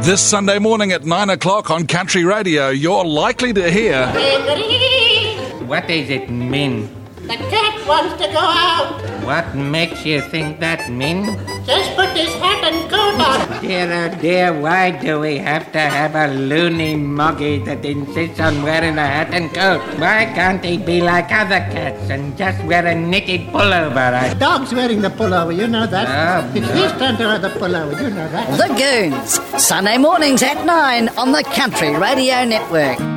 This Sunday morning at 9 o'clock on Country Radio, you're likely to hear... What does it mean? The cat wants to go out. What makes you think that, Min? Just put his hat and coat on. Dear, oh dear, why do we have to have a loony moggy that insists on wearing a hat and coat? Why can't he be like other cats and just wear a knitted pullover? The dog's wearing the pullover, you know that. Oh, It's his turn to wear the pullover, you know that. The Goons, Sunday mornings at 9 on the Country Radio Network.